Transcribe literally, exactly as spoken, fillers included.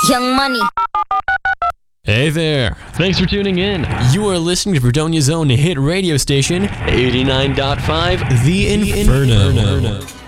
Young Money. Hey there. Thanks for tuning in. You are listening to Fredonia's own hit radio station, eighty-nine point five The Inferno. Inferno.